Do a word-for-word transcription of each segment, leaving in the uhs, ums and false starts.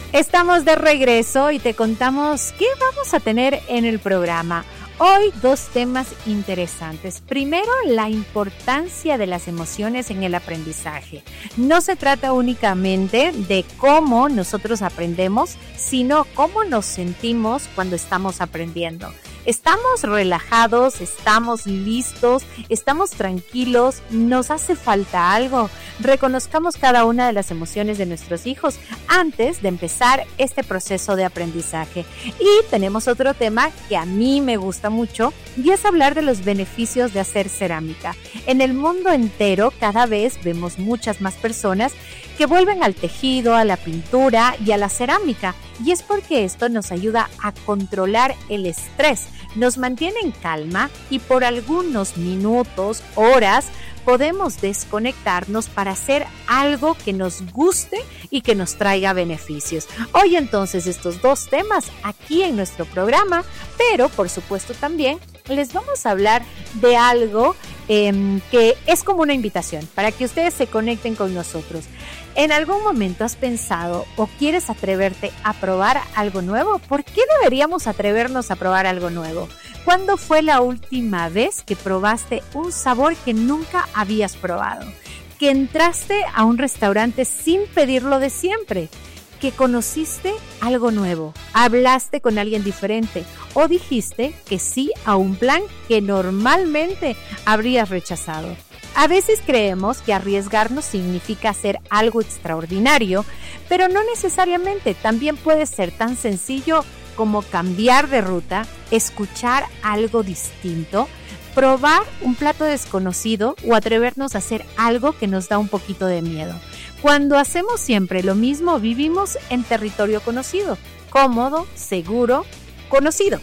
Estamos de regreso y te contamos qué vamos a tener en el programa. Hoy dos temas interesantes. Primero, la importancia de las emociones en el aprendizaje. No se trata únicamente de cómo nosotros aprendemos, sino cómo nos sentimos cuando estamos aprendiendo. ¿Estamos relajados? ¿Estamos listos? ¿Estamos tranquilos? ¿Nos hace falta algo? Reconozcamos cada una de las emociones de nuestros hijos antes de empezar este proceso de aprendizaje. Y tenemos otro tema que a mí me gusta mucho y es hablar de los beneficios de hacer cerámica. En el mundo entero cada vez vemos muchas más personas que vuelven al tejido, a la pintura y a la cerámica. Y es porque esto nos ayuda a controlar el estrés, nos mantiene en calma y por algunos minutos, horas, podemos desconectarnos para hacer algo que nos guste y que nos traiga beneficios. Hoy entonces estos dos temas aquí en nuestro programa, pero por supuesto también les vamos a hablar de algo eh, que es como una invitación para que ustedes se conecten con nosotros. ¿En algún momento has pensado o quieres atreverte a probar algo nuevo? ¿Por qué deberíamos atrevernos a probar algo nuevo? ¿Cuándo fue la última vez que probaste un sabor que nunca habías probado? ¿Que entraste a un restaurante sin pedirlo de siempre? ¿Que conociste algo nuevo? ¿Hablaste con alguien diferente? ¿O dijiste que sí a un plan que normalmente habrías rechazado? A veces creemos que arriesgarnos significa hacer algo extraordinario, pero no necesariamente. También puede ser tan sencillo como cambiar de ruta, escuchar algo distinto, probar un plato desconocido o atrevernos a hacer algo que nos da un poquito de miedo. Cuando hacemos siempre lo mismo, vivimos en territorio conocido, cómodo, seguro, conocido.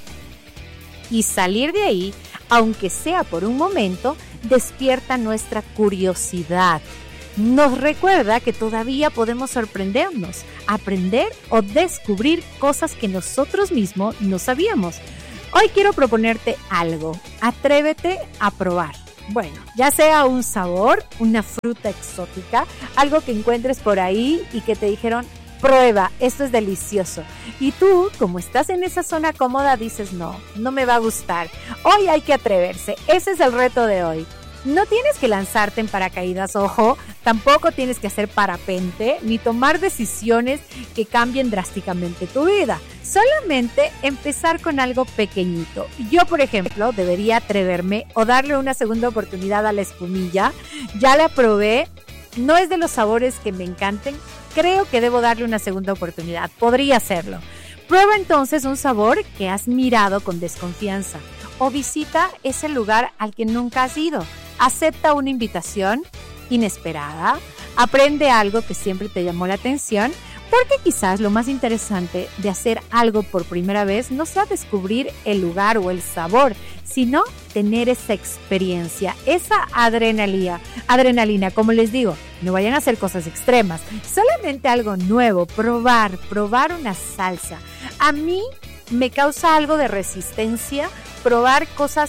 Y salir de ahí, aunque sea por un momento, despierta nuestra curiosidad. Nos recuerda que todavía podemos sorprendernos, aprender o descubrir cosas que nosotros mismos no sabíamos. Hoy quiero proponerte algo. Atrévete a probar. Bueno, ya sea un sabor, una fruta exótica, algo que encuentres por ahí y que te dijeron, prueba, esto es delicioso. Y tú, como estás en esa zona cómoda, dices, no, no me va a gustar. Hoy hay que atreverse. Ese es el reto de hoy. No tienes que lanzarte en paracaídas, ojo, tampoco tienes que hacer parapente, ni tomar decisiones que cambien drásticamente tu vida. Solamente empezar con algo pequeñito. Yo, por ejemplo, debería atreverme o darle una segunda oportunidad a la espumilla. Ya la probé, no es de los sabores que me encanten. Creo que debo darle una segunda oportunidad, podría hacerlo. Prueba entonces un sabor que has mirado con desconfianza o visita ese lugar al que nunca has ido. Acepta una invitación inesperada, aprende algo que siempre te llamó la atención, porque quizás lo más interesante de hacer algo por primera vez no sea descubrir el lugar o el sabor, sino tener esa experiencia, esa adrenalina. Adrenalina, como les digo, no vayan a hacer cosas extremas, solamente algo nuevo, probar, probar una salsa. A mí me causa algo de resistencia probar cosas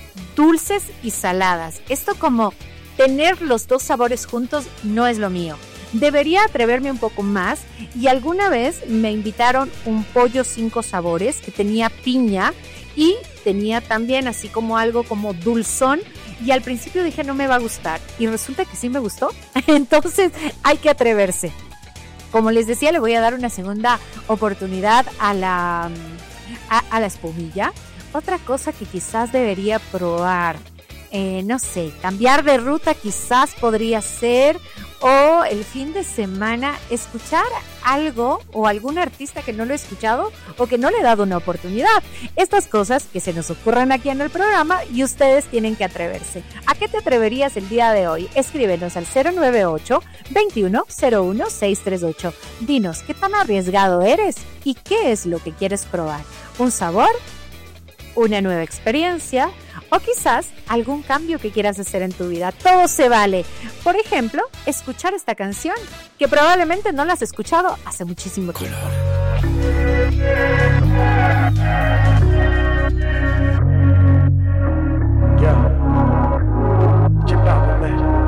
dulces y saladas. Esto como tener los dos sabores juntos no es lo mío. Debería atreverme un poco más y alguna vez me invitaron un pollo cinco sabores que tenía piña y tenía también así como algo como dulzón y al principio dije no me va a gustar y resulta que sí me gustó. Entonces hay que atreverse. Como les decía, le voy a dar una segunda oportunidad a la, a, a la espumilla. Otra cosa que quizás debería probar, eh, no sé, cambiar de ruta quizás podría ser, o el fin de semana escuchar algo o algún artista que no lo he escuchado o que no le he dado una oportunidad. Estas cosas que se nos ocurran aquí en el programa y ustedes tienen que atreverse. ¿A qué te atreverías el día de hoy? Escríbenos al cero nueve ocho, veintiuno, cero uno, seiscientos treinta y ocho. Dinos qué tan arriesgado eres y qué es lo que quieres probar. ¿Un sabor? ¿Una nueva experiencia? O quizás algún cambio que quieras hacer en tu vida. Todo se vale. Por ejemplo, escuchar esta canción que probablemente no la has escuchado hace muchísimo tiempo. Color.